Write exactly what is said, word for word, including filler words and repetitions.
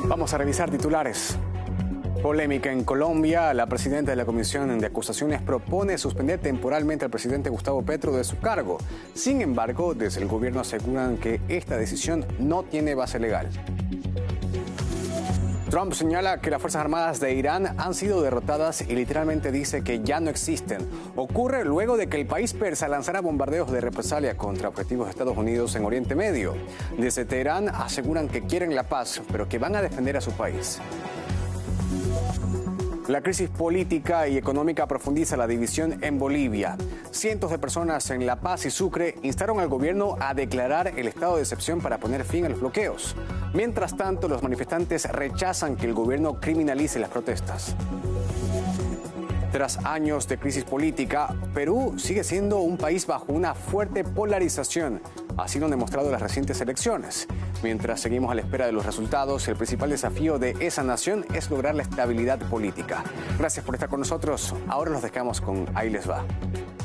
Vamos a revisar titulares. Polémica en Colombia. La presidenta de la Comisión de Acusaciones propone suspender temporalmente al presidente Gustavo Petro de su cargo. Sin embargo, desde el gobierno aseguran que esta decisión no tiene base legal. Trump señala que las Fuerzas Armadas de Irán han sido derrotadas y literalmente dice que ya no existen. Ocurre luego de que el país persa lanzara bombardeos de represalia contra objetivos de Estados Unidos en Oriente Medio. Desde Teherán aseguran que quieren la paz, pero que van a defender a su país. La crisis política y económica profundiza la división en Bolivia. Cientos de personas en La Paz y Sucre instaron al gobierno a declarar el estado de excepción para poner fin a los bloqueos. Mientras tanto, los manifestantes rechazan que el gobierno criminalice las protestas. Tras años de crisis política, Perú sigue siendo un país bajo una fuerte polarización. Así lo han demostrado las recientes elecciones. Mientras seguimos a la espera de los resultados, el principal desafío de esa nación es lograr la estabilidad política. Gracias por estar con nosotros. Ahora los dejamos con Ahí les va.